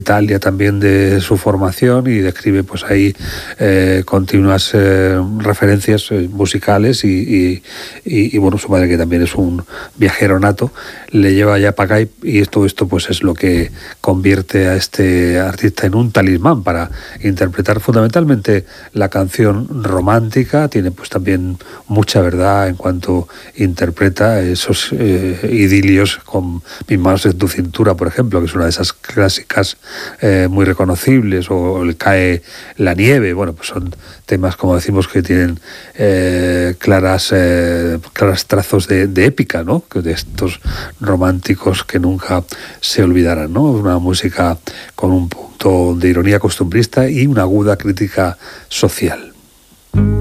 Italia también de su formación, y describe pues ahí continuas referencias musicales y bueno, su padre, que también es un viajero nato, le lleva ya para acá, y todo esto pues es lo que convierte a este artista en un talismán para interpretar fundamentalmente la canción romántica. Tiene pues también mucha verdad en cuanto interpreta esos idilios con Mis manos en tu cintura, por ejemplo, que es una de esas clásicas muy reconocibles, o el Cae la nieve. Bueno, pues son temas, como decimos, que tienen claras trazos de épica, ¿no? De estos románticos que nunca se olvidarán, ¿no? Una música con un punto de ironía costumbrista y una aguda crítica social.